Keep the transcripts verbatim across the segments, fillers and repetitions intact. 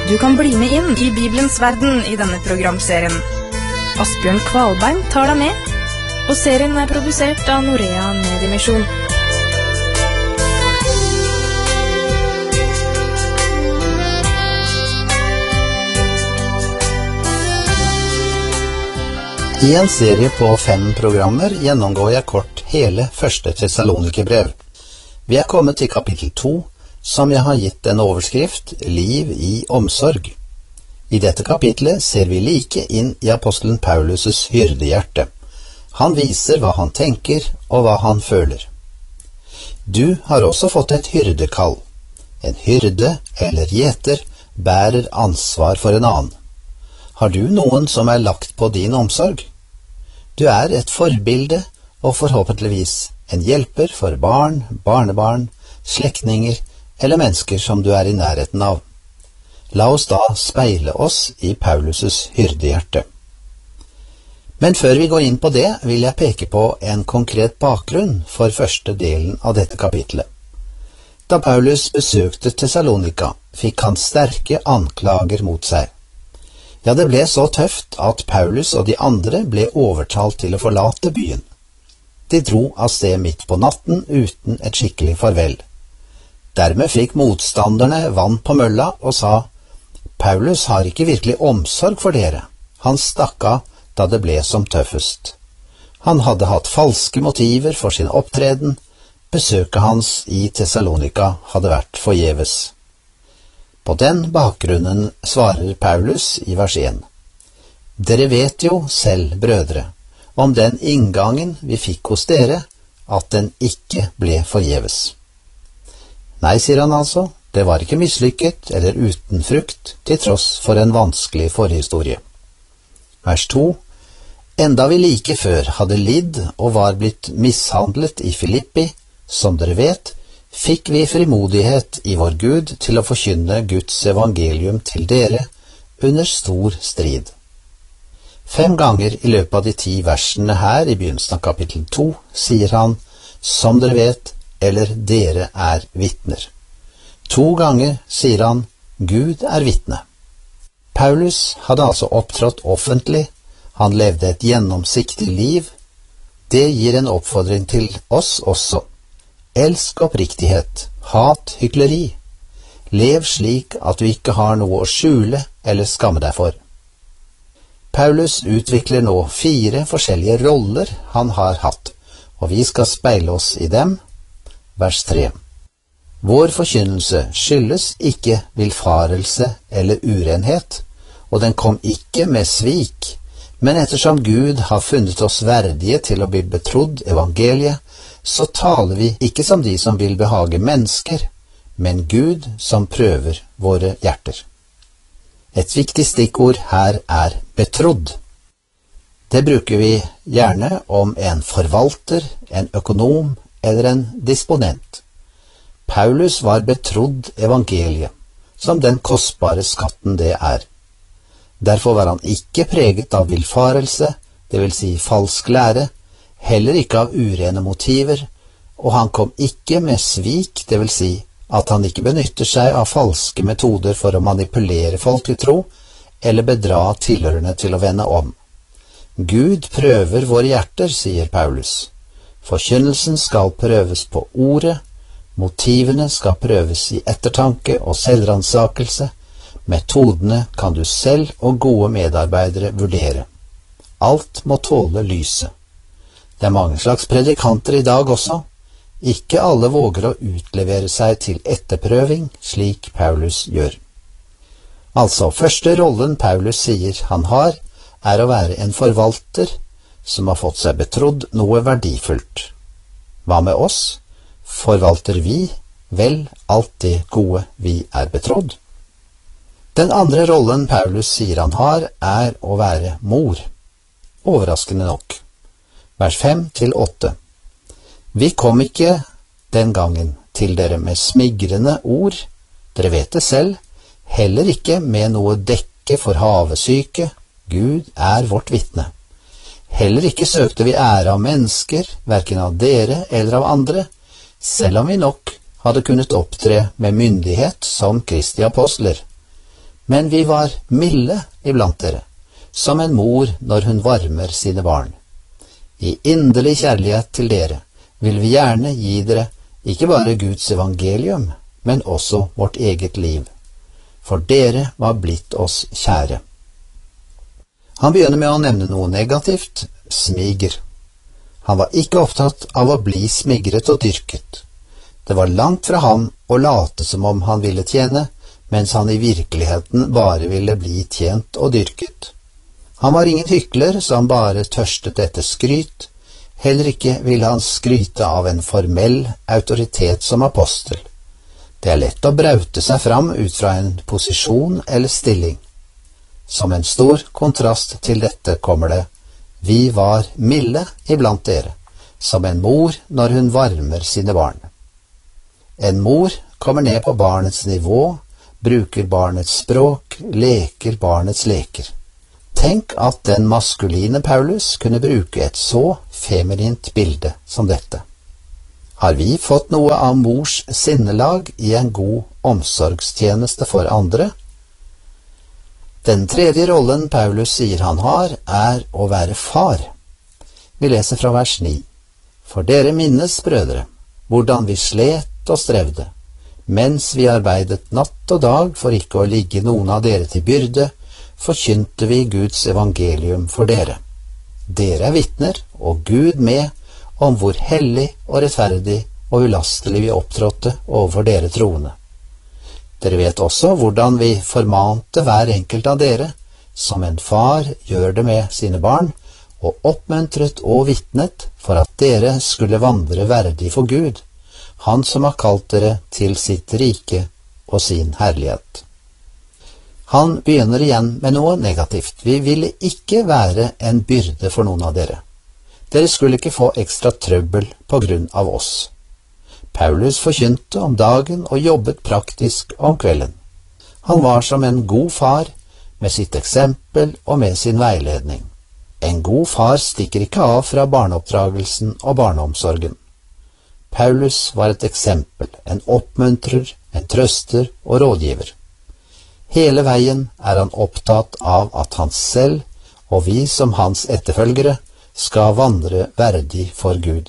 Du kan bli med inn i Bibelens verden i denne programserien. Asbjørn Kvalbein tar deg med, og serien er produsert av Norea Mediemisjon. I en serie på fem programmer gjennomgår jeg kort hele første Tessalonikerbrev. Vi er kommet til kapittel to, som jeg har gitt en overskrift, Liv i omsorg. I dette kapitlet ser vi like inn i apostelen Paulus' hyrdehjerte. Han viser hva han tenker og hva han føler. Du har også fått et hyrdekall. En hyrde eller gjeter bærer ansvar for en annen. Har du noen som er lagt på din omsorg? Du er et forbilde og forhåpentligvis en hjelper for barn, barnebarn, slektninger eller mennesker som du er i nærheten av. La oss da speile oss i Paulus' hyrdehjerte. Men før vi går inn på det, vil jeg peke på en konkret bakgrunn for første delen av dette kapitlet. Da Paulus besøkte Thessalonika, fikk han sterke anklager mot seg. Ja, det ble så tøft at Paulus og de andre ble overtalt til å forlate byen. De dro av sted midt på natten uten et skikkelig farvel. Dermed fikk motstanderne vann på mølla og sa, Paulus har ikke virkelig omsorg for dere. Han stakk av da det ble som tøffest. Han hadde hatt falske motiver for sin opptreden. Besøket hans i Thessalonika hadde vært forgjeves. På den bakgrunnen svarer Paulus i vers én. Dere vet jo selv, brødre, om den inngangen vi fikk hos dere, at den ikke ble forgjeves. Nei, sier han altså, det var ikke mislykket eller uten frukt, til tross for en vanskelig forhistorie. Vers to. Enda vi like før hadde lidd og var blitt mishandlet i Filippi, som dere vet, fikk vi frimodighet i vår Gud til å forkynne Guds evangelium til dere under stor strid. Fem ganger i løpet av de ti versene her i begynnelsen av kapittel to sier han, som dere vet, eller dere er vitner. To ganger sier han, Gud er vitne. Paulus hadde altså opptrådt offentlig, han levde et gjennomsiktig liv. Det gir en oppfordring til oss også. Elsk oppriktighet, hat hykleri. Lev slik at du ikke har noe å skjule eller skamme deg for. Paulus utvikler nå fire forskjellige roller han har hatt, og vi skal speile oss i dem. Vers tre. Vår forkynnelse skyldes ikke vilfarelse eller urenhet, og den kom ikke med svik, men ettersom Gud har funnet oss verdige til å bli betrodd evangeliet, så taler vi ikke som de som vil behage mennesker, men Gud som prøver våre hjerter. Et viktig stikkord her er betrodd. Det bruker vi gjerne om en forvalter, en økonom eller en disponent. Paulus var betrodd evangeliet, som den kostbare skatten det er. Derfor var han ikke preget av vilfarelse, det vil si falsk lære, heller ikke av urene motiver, og han kom ikke med svik, det vil si at han ikke benytter seg av falske metoder for å manipulere folk til tro, eller bedra tilhørende til å vende om. Gud prøver våre hjerter, sier Paulus. Forkynnelsen skal prøves på ordet, motivene skal prøves i ettertanke og selvransakelse, metodene kan du selv og gode medarbeidere vurdere. Alt må tåle lyset. Det er mange slags predikanter i dag også. Ikke alle våger å utlevere seg til etterprøving, slik Paulus gjør. Altså, første rollen Paulus sier han har, er å være en forvalter, som har fått seg betrodd noe verdifullt. Hva med oss? Forvalter vi vel alt det gode vi er betrodd? Den andre rollen Paulus sier han har, er å være mor. Overraskende nok. Vers fem til åtte. Vi kom ikke den gangen til dere med smigrende ord, dere vet det selv, heller ikke med noe dekke for havesyke, Gud er vårt vitne. Heller ikke søkte vi ære av mennesker, hverken av dere eller av andre, selv om vi nok hadde kunnet opptre med myndighet som Kristi apostler. Men vi var milde iblant dere, som en mor når hun varmer sine barn. I inderlig kjærlighet til dere vil vi gjerne gi dere ikke bare Guds evangelium, men også vårt eget liv. For dere var blitt oss kjære. Han begynner med å nevne noe negativt, smiger. Han var ikke opptatt av å bli smigret og dyrket. Det var langt fra ham å late som om han ville tjene, mens han i virkeligheten bare ville bli tjent og dyrket. Han var ingen hykler som bare tørstet etter skryt, heller ikke ville han skryte av en formell autoritet som apostel. Det er lett å braute seg fram ut fra en posisjon eller stilling. Som en stor kontrast til dette kommer det: vi var milde iblant dere, som en mor når hun varmer sine barn. En mor kommer ned på barnets nivå, bruker barnets språk, leker barnets leker. Tenk at den maskuline Paulus kunne bruke et så feminint bilde som dette. Har vi fått noe av mors sinnelag i en god omsorgstjeneste for andre? Den tredje rollen Paulus sier han har, er å være far. Vi leser fra vers ni. For dere minnes, brødre, hvordan vi slet og strevde, mens vi arbeidet natt og dag for ikke å ligge noen av dere til byrde, forkynte vi Guds evangelium for dere. Dere er vitner, og Gud med, om hvor hellig og rettferdig og ulastelig vi opptrådte overfor dere troende. Dere vet også hvordan vi formante hver enkelt av dere, som en far gjør det med sine barn, og oppmuntret og vitnet for at dere skulle vandre verdig for Gud, han som har kalt dere til sitt rike og sin herlighet. Han begynner igjen med noe negativt. Vi ville ikke være en byrde for noen av dere. Dere skulle ikke få ekstra trøbbel på grunn av oss. Paulus forkynte om dagen og jobbet praktisk om kvelden. Han var som en god far med sitt eksempel og med sin veiledning. En god far stikker ikke av fra barneoppdragelsen og barneomsorgen. Paulus var et eksempel, en oppmuntrer, en trøster og rådgiver. Hele veien er han opptatt av at han selv og vi som hans etterfølgere skal vandre verdig for Gud.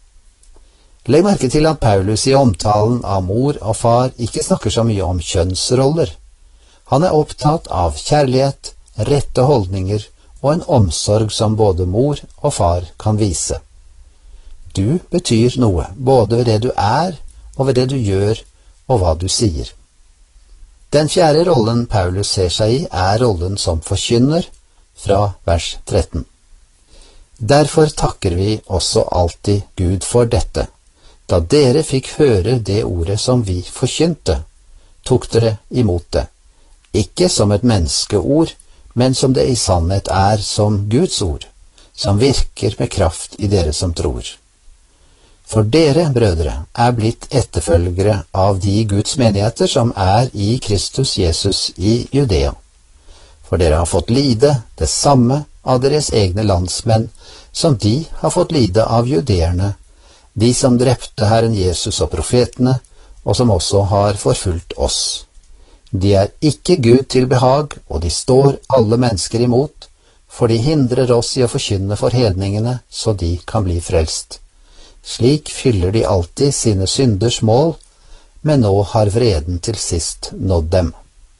Legg merke til at Paulus i omtalen av mor og far ikke snakker så mye om kjønnsroller. Han er opptatt av kjærlighet, rette holdninger og en omsorg som både mor og far kan vise. Du betyr noe, både ved det du er og ved det du gjør og hva du sier. Den fjerde rollen Paulus ser seg i er rollen som forkynner, fra vers tretten. Derfor takker vi også alltid Gud for dette. Da dere fikk høre det ordet som vi forkynte, tok dere imot det, ikke som et menneskeord, men som det i sannhet er som Guds ord, som virker med kraft i dere som tror. For dere, brødre, er blitt etterfølgere av de Guds menigheter som er i Kristus Jesus i Judea. For dere har fått lide det samme av deres egne landsmenn som de har fått lide av judeerne, de som drepte Herren Jesus og profetene, og som også har forfulgt oss. De er ikke Gud til behag, og de står alle mennesker imot, for de hindrer oss i å forkynne for hedningene, så de kan bli frelst. Slik fyller de alltid sine synders mål, men nå har vreden til sist nådd dem.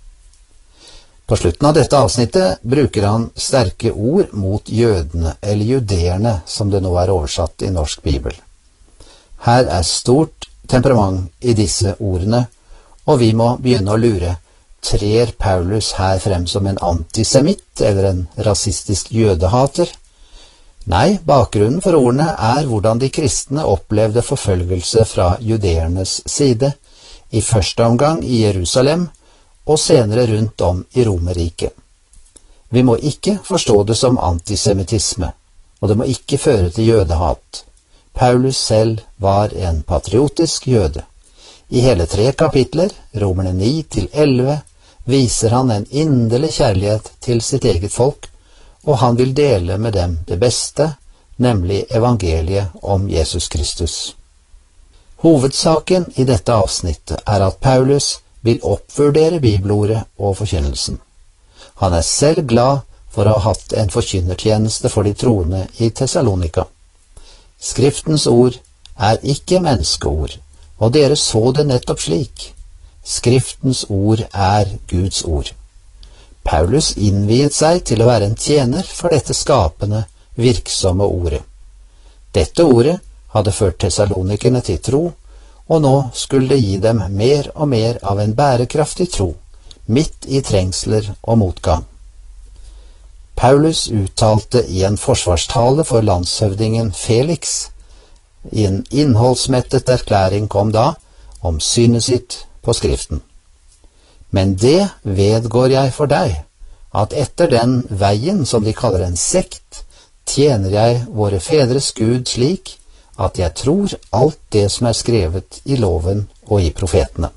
På slutten av dette avsnittet bruker han sterke ord mot jødene, eller judeerne, som det nå er oversatt i norsk bibel. Her er stort temperament i disse ordene, og vi må begynne å lure. Trer Paulus her frem som en antisemitt eller en rasistisk jødehater? Nei, bakgrunnen for ordene er hvordan de kristne opplevde forfølgelse fra judeernes side, i første omgang i Jerusalem, og senere rundt om i Romerriket. Vi må ikke forstå det som antisemittisme, og det må ikke føre til jødehat. Paulus selv var en patriotisk jøde. I hele tre kapitler, Romerne ni til elleve, viser han en inderlig kjærlighet til sitt eget folk, og han vil dele med dem det beste, nemlig evangeliet om Jesus Kristus. Hovedsaken i dette avsnittet er at Paulus vil oppvurdere bibelordet og forkynnelsen. Han er selv glad for å ha hatt en forkynnertjeneste for de troende i Thessalonika. Skriftens ord er ikke menneskeord, og dere så det nettopp slik. Skriftens ord er Guds ord. Paulus innviet seg til å være en tjener for dette skapende, virksomme ordet. Dette ordet hadde ført Thessalonikerne til tro, og nå skulle det gi dem mer og mer av en bærekraftig tro, midt i trengsler og motgang. Paulus uttalte i en forsvarstale for landshøvdingen Felix. I en innholdsmettet erklæring kom da om synet sitt på Skriften. Men det vedgår jeg for deg, at etter den veien som de kaller en sekt, tjener jeg våre fedres Gud slik at jeg tror alt det som er skrevet i loven og i profetene.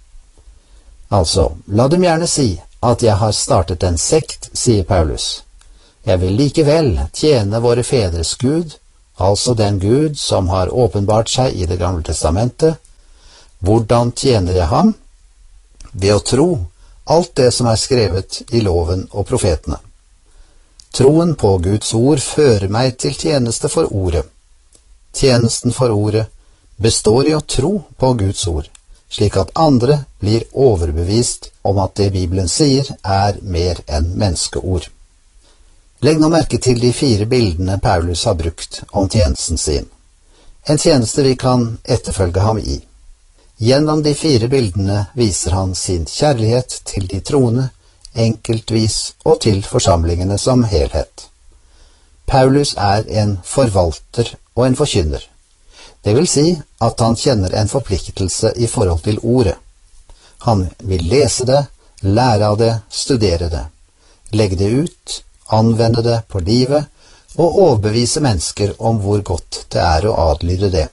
Altså, la dem gjerne si at jeg har startet en sekt, sier Paulus. Jeg vil likevel tjene våre fedres Gud, altså den Gud som har åpenbart seg i Det gamle testamentet. Hvordan tjener jeg ham? Ved å tro alt det som er skrevet i loven og profetene. Troen på Guds ord fører meg til tjeneste for ordet. Tjenesten for ordet består i å tro på Guds ord, slik at andre blir overbevist om at det Bibelen sier er mer enn menneskeord. Legg nå merke til de fire bildene Paulus har brukt om tjenesten sin. En tjeneste vi kan etterfølge ham i. Gjennom de fire bildene viser han sin kjærlighet til de troende, enkeltvis og til forsamlingene som helhet. Paulus er en forvalter og en forkynner. Det vil si at han kjenner en forpliktelse i forhold til ordet. Han vil lese det, lære av det, studere det, legge det ut, anvende det på livet og overbevise mennesker om hvor godt det er å adlyde det.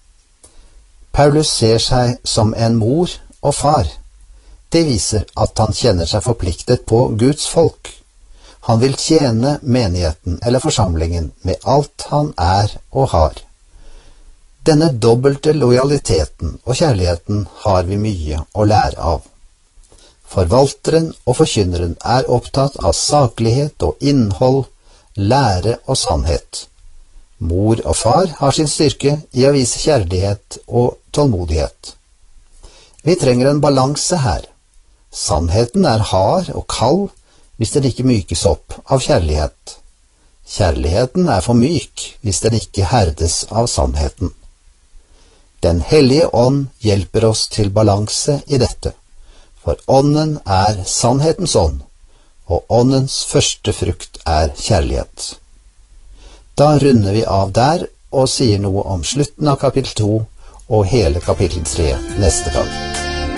Paulus ser seg som en mor og far. Det viser at han kjenner seg forpliktet på Guds folk. Han vil tjene menigheten eller forsamlingen med alt han er og har. Denne dobbelte lojaliteten og kjærligheten har vi mye å lære av. Forvalteren og forkynneren er opptatt av saklighet og innhold, lære og sannhet. Mor og far har sin styrke i å vise kjærlighet og tålmodighet. Vi trenger en balanse her. Sannheten er hard og kald hvis den ikke mykes opp av kjærlighet. Kjærligheten er for myk hvis den ikke herdes av sannheten. Den hellige ånd hjelper oss til balanse i dette, for ånden er sannhetens ånd, og åndens første frukt er kjærlighet. Da runder vi av der og sier noe om slutten av kapittel to og hele kapittel tre neste gang.